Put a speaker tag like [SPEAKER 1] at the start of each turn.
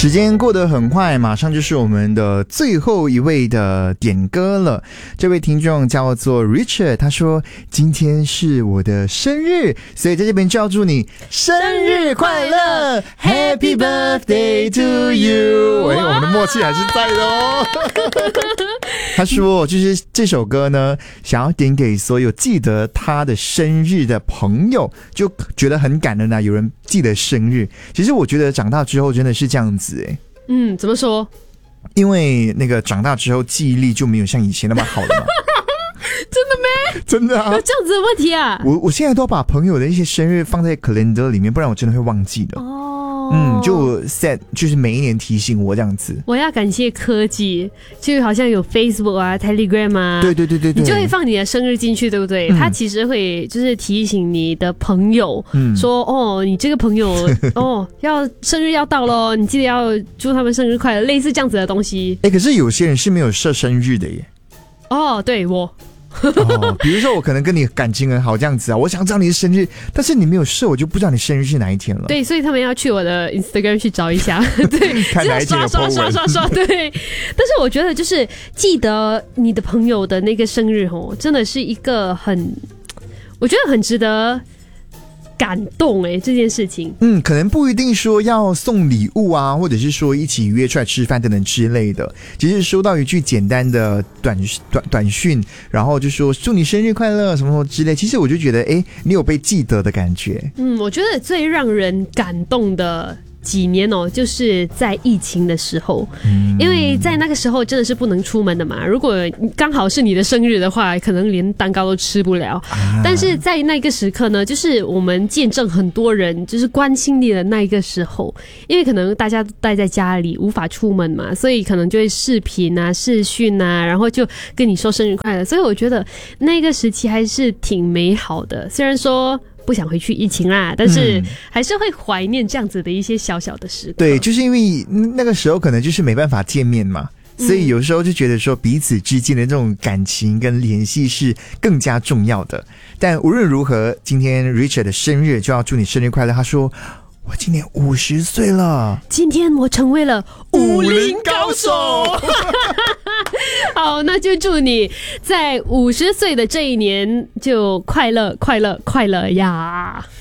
[SPEAKER 1] 时间过得很快，马上就是我们的最后一位的点歌了。这位听众叫做 Richard， 他说今天是我的生日，所以在这边就要祝你生日快乐 Happy birthday to you。 我们的默契还是在的哦。他说就是这首歌呢，想要点给所有记得他的生日的朋友，就觉得很感人啊，有人记得生日。其实我觉得长大之后真的是这样子欸。
[SPEAKER 2] 怎么说？
[SPEAKER 1] 因为那个长大之后记忆力就没有像以前那么好了嘛。
[SPEAKER 2] 真的没？
[SPEAKER 1] 真的啊，
[SPEAKER 2] 有这样子的问题啊？
[SPEAKER 1] 我现在都把朋友的一些生日放在 calendar 里面，不然我真的会忘记的。就 set 就是每一年提醒我这样子。
[SPEAKER 2] 我要感谢科技，就好像有 Facebook 啊 Telegram 啊，
[SPEAKER 1] 对，
[SPEAKER 2] 你就会放你的生日进去，对不对？它其实会就是提醒你的朋友，说你这个朋友要生日要到咯，你记得要祝他们生日快乐，类似这样子的东西。
[SPEAKER 1] 可是有些人是没有设生日的耶。
[SPEAKER 2] 对，我
[SPEAKER 1] 比如说我可能跟你感情很好这样子啊，我想知道你的生日，但是你没有设，我就不知道你生日是哪一天了。
[SPEAKER 2] 对，所以他们要去我的 Instagram 去找一下，对，
[SPEAKER 1] 看哪一天的 po 文
[SPEAKER 2] 刷，对。但是我觉得就是记得你的朋友的那个生日真的是一个我觉得很值得感动这件事情。
[SPEAKER 1] 可能不一定说要送礼物啊，或者是说一起约出来吃饭等等之类的，只是收到一句简单的短讯，然后就说祝你生日快乐什么之类，其实我就觉得你有被记得的感觉。
[SPEAKER 2] 我觉得最让人感动的几年就是在疫情的时候，因为在那个时候真的是不能出门的嘛，如果刚好是你的生日的话，可能连蛋糕都吃不了，但是在那个时刻呢，就是我们见证很多人就是关心你的那一个时候，因为可能大家都待在家里无法出门嘛，所以可能就会视频啊视讯啊，然后就跟你说生日快乐，所以我觉得那个时期还是挺美好的，虽然说不想回去疫情啦，但是还是会怀念这样子的一些小小的时刻。
[SPEAKER 1] 对，就是因为那个时候可能就是没办法见面嘛，所以有时候就觉得说彼此之间的这种感情跟联系是更加重要的。但无论如何，今天 Richard 的生日，就要祝你生日快乐。他说我今年50岁了，
[SPEAKER 2] 今天我成为了50高手。好，那就祝你在50岁的这一年就快乐快乐快乐呀。